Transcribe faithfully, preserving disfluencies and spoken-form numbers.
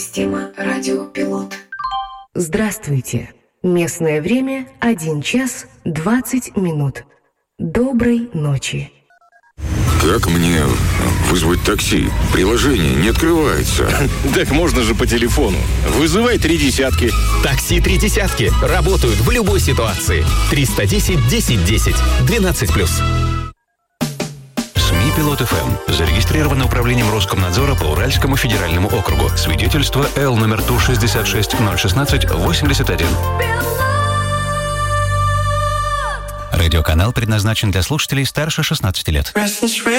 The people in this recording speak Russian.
Система радиопилот. Здравствуйте. Местное время один час двадцать минут. Доброй ночи. Как мне вызвать такси? Приложение не открывается. Так можно же по телефону. Вызывай три десятки. Такси три десятки. Работают в любой ситуации. триста десять десять десять. двенадцать плюс. СМИ «Пилот эф эм» зарегистрировано управлением Роскомнадзора по Уральскому федеральному округу. Свидетельство Л номер Ту шестьдесят шесть ноль шестнадцать восемьдесят один. Радиоканал предназначен для слушателей старше шестнадцати лет.